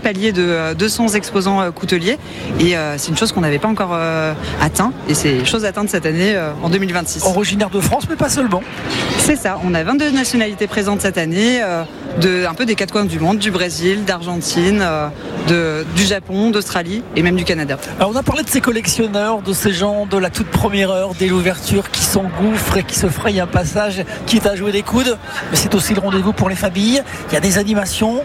palier de 200 exposants couteliers. Et c'est une chose qu'on n'avait pas encore atteint. Et c'est chose atteinte cette année en 2026. Originaire de France, mais pas seulement. C'est ça, on a 22 nationalités présentes cette année, un peu des quatre coins du monde, du Brésil, d'Argentine, du Japon, d'Australie et même du Canada. Alors on a parlé de ces collectionneurs, de ces gens de la toute première heure dès l'ouverture qui s'engouffrent et qui se frayent un passage, quitte à jouer des coudes, mais c'est aussi le rendez-vous pour les familles. Il y a des animations,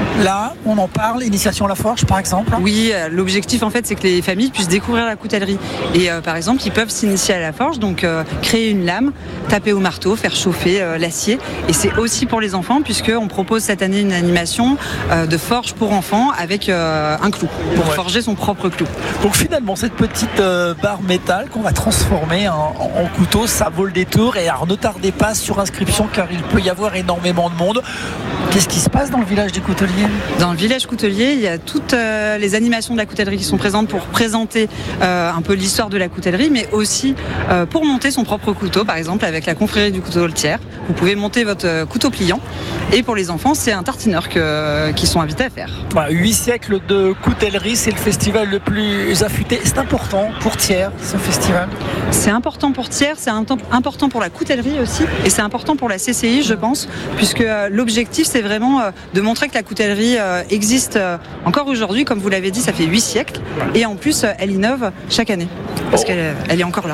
là on en parle, initiation à la forge par exemple. Oui, l'objectif en fait c'est que les familles puissent découvrir la coutellerie et par exemple ils peuvent s'initier à la forge, donc créer une lame, taper au marteau, faire chauffer l'acier, et c'est aussi pour les enfants puisqu'on propose cette année une animation de forge pour enfants avec un clou pour forger son propre clou. Donc finalement cette petite barre métal qu'on va transformer en couteau, ça vaut le détour. Et alors ne tardez pas sur inscription car il peut y avoir énormément de monde. Qu'est-ce qui se passe dans le village des couteliers ? Dans le village coutelier, il y a toutes les animations de la coutellerie qui sont présentes pour présenter un peu l'histoire de la coutellerie, mais aussi pour monter son propre couteau, par exemple avec la confrérie du couteau tiers. Vous pouvez monter votre couteau pliant. Et pour les enfants, c'est un tartineur qu'ils sont invités à faire. 8 siècles de coutellerie, c'est le festival le plus affûté. C'est important pour Thiers, ce festival ? C'est important pour Thiers, c'est important pour la coutellerie aussi, et c'est important pour la CCI, je pense, puisque l'objectif, c'est vraiment de montrer que la coutellerie existe encore aujourd'hui. Comme vous l'avez dit, ça fait 8 siècles, et en plus, elle innove chaque année, parce qu'elle est encore là.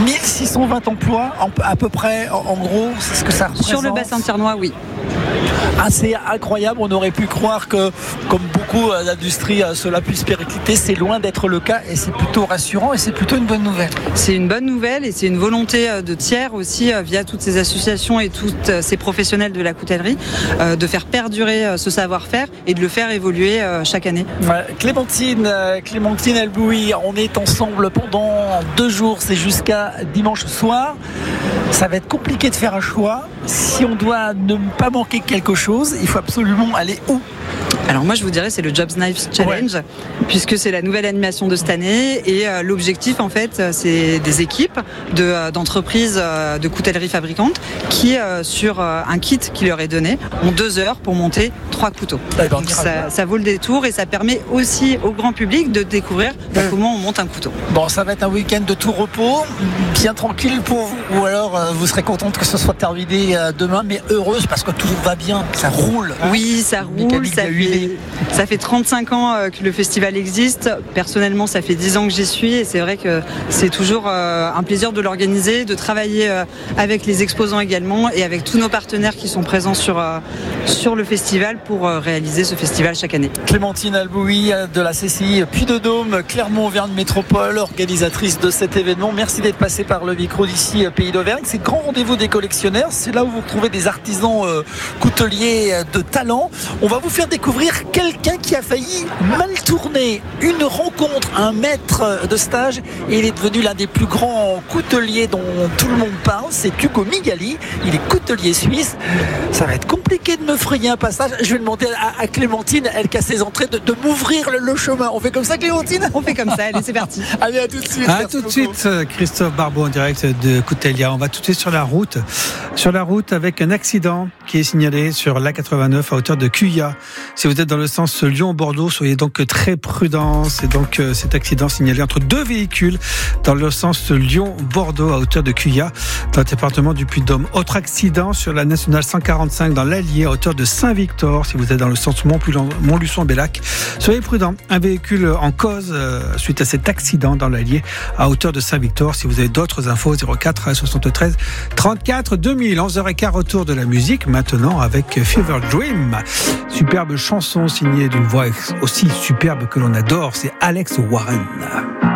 1620 emplois, à peu près, en gros, c'est ce que ça représente. Sur le bassin tiernois, oui. Assez incroyable, on aurait pu croire que comme beaucoup d'industries cela puisse péricliter, c'est loin d'être le cas et c'est plutôt rassurant et c'est plutôt une bonne nouvelle. C'est une bonne nouvelle et c'est une volonté de Thiers aussi via toutes ces associations et toutes ces professionnels de la coutellerie de faire perdurer ce savoir-faire et de le faire évoluer chaque année. Clémentine Elbouy, on est ensemble pendant 2 jours, c'est jusqu'à dimanche soir. Ça va être compliqué de faire un choix. Si on doit ne pas manquer quelque chose, il faut absolument aller où ? Alors moi je vous dirais c'est le Jobs Knives Challenge, puisque c'est la nouvelle animation de cette année et l'objectif en fait c'est des équipes d'entreprises de coutellerie fabricantes qui sur un kit qui leur est donné ont 2 heures pour monter 3 couteaux. Donc ça vaut le détour et ça permet aussi au grand public de découvrir comment on monte un couteau. Bon, ça va être un week-end de tout repos, bien tranquille pour vous, ou alors vous serez contente que ce soit terminé demain, mais heureuse parce que tout va bien, ça roule. Oui, ça roule, ça fait 35 ans que le festival existe. Personnellement, ça fait 10 ans que j'y suis et c'est vrai que c'est toujours un plaisir de l'organiser, de travailler avec les exposants également et avec tous nos partenaires qui sont présents sur le festival pour réaliser ce festival chaque année. Clémentine Elbouy de la CCI Puy-de-Dôme, Clermont-Auvergne Métropole, organisatrice de cet événement. Merci d'être passé par le micro d'ici Pays d'Auvergne. C'est le grand rendez-vous des collectionneurs. C'est là où vous retrouvez des artisans couteliers de talent. On va vous faire découvrir quelqu'un qui a failli mal tourner. Une rencontre, un maître de stage, et il est devenu l'un des plus grands couteliers dont tout le monde parle. C'est Hugo Migali. Il est coutelier suisse. Ça va être compliqué de me frayer un passage. Je vais demander à Clémentine, elle qui a ses entrées, de m'ouvrir le chemin. On fait comme ça, Clémentine ? On fait comme ça, allez, c'est parti. Allez, à tout de suite. À tout de suite, Christophe Barbeau en direct de Coutelia. On va tout de suite sur la route. Sur la route avec un accident qui est signalé sur l'A89 à hauteur de Cuya. Si vous êtes dans le sens Lyon-Bordeaux, soyez donc très prudents. C'est donc cet accident signalé entre 2 véhicules dans le sens Lyon-Bordeaux à hauteur de Cuya, dans le département du Puy-de-Dôme. Autre accident sur la nationale 145 dans l'Allier à hauteur de Saint-Victor. Si vous êtes dans le sens Montluçon-Bellac, soyez prudents. Un véhicule en cause suite à cet accident dans l'Allier à hauteur de Saint-Victor. Si vous avez d'autres infos, 04 73 34 2000. 11h15, retour de la musique maintenant avec Fever Dream. Superbe chanson signée d'une voix aussi superbe que l'on adore, c'est Alex Warren.